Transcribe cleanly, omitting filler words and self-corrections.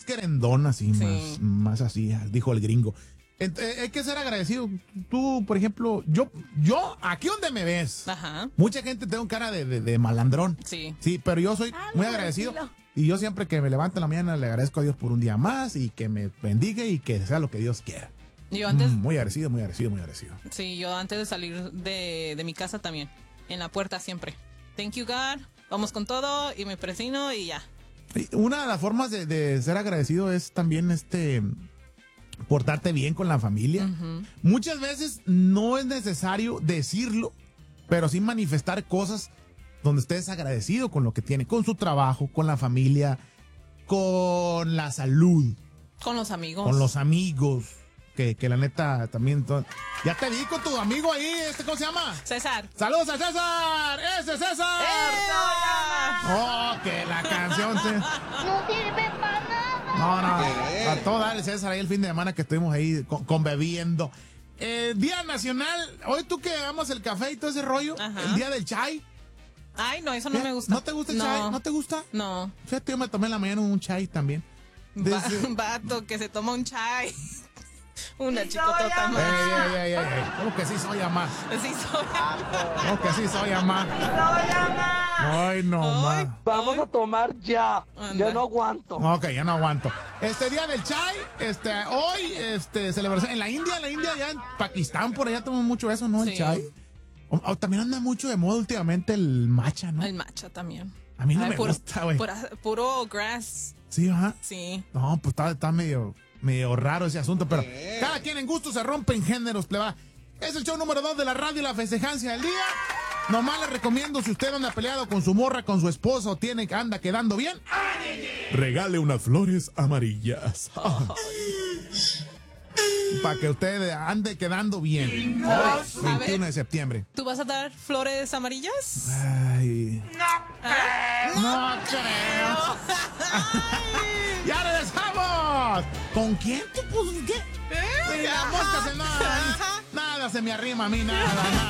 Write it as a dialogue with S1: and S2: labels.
S1: querendón, así,
S2: Sí.
S1: más así, dijo el gringo. Hay que ser agradecido. Tú, por ejemplo, yo, aquí donde me ves,
S2: Ajá.
S1: mucha gente tengo cara de malandrón.
S2: Sí.
S1: Sí, pero yo soy muy agradecido. Y yo siempre que me levanto en la mañana le agradezco a Dios por un día más y que me bendiga y que sea lo que Dios quiera.
S2: Yo antes,
S1: Muy agradecido, muy agradecido, muy agradecido.
S2: sí, yo antes de salir de mi casa también. En la puerta siempre. Thank you, God. Vamos con todo y me presino y ya.
S1: Y una de las formas de ser agradecido es también portarte bien con la familia.
S2: Ujú.
S1: Muchas veces no es necesario decirlo, pero sí manifestar cosas donde usted es agradecido con lo que tiene, con su trabajo, con la familia, con la salud,
S2: Con los amigos.
S1: con los amigos, que la neta también... Ya te vi con tu amigo ahí, ¿cómo se llama?
S2: César.
S1: ¡Saludos a César! ¡Ese es César! ¡Oh, que la canción!
S3: No sirve para nada.
S1: No, a todo darle César ahí el fin de semana que estuvimos ahí con bebiendo. Día Nacional, hoy tú que amas el café y todo ese rollo,
S2: Ajá.
S1: el día del chai.
S2: Ay, no, eso no
S1: ¿Qué?
S2: me gusta.
S1: ¿No te gusta el chai? ¿No te gusta?
S2: No.
S1: Fíjate, yo me tomé en la mañana un chai también.
S2: Vato que se toma un chai. Una chicotota más.
S1: Ey. ¿Cómo que sí soy amá?
S2: Sí, soy.
S1: ¿Cómo que sí soy amá? Ay, no más.
S4: Vamos a tomar ya.
S2: Anda.
S4: Ya no aguanto.
S1: Ok, ya no aguanto. Día del chai, hoy, celebración en la India, ya en Pakistán, por allá toman mucho eso, ¿no? El
S2: Sí.
S1: chai. También anda mucho de moda últimamente el matcha, ¿no?
S2: El matcha también.
S1: A mí no
S2: Ay,
S1: me gusta, güey.
S2: Puro grass.
S1: Sí, ajá.
S2: Sí.
S1: No, pues está medio raro ese asunto, pero cada quien en gusto se rompe en géneros, pleba. Es el show número 2 de la radio, la festejancia del día. Nomás le recomiendo, si usted anda peleado con su morra, con su esposo, anda quedando bien, regale unas flores amarillas. Para que usted ande quedando bien. Hoy, 21 de septiembre.
S2: ¿Tú vas a dar flores amarillas?
S1: Ay. No creo. ¡Ya regresamos! ¿Con quién? ¿Tú, pues, qué? La mosca se nada se me arrima a mí, nada.